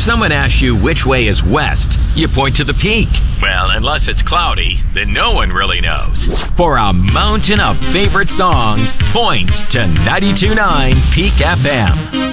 someone asks you which way is west, you point to the peak. Well, unless it's cloudy, then no one really knows. For a mountain of favorite songs, point to 92.9 Peak FM.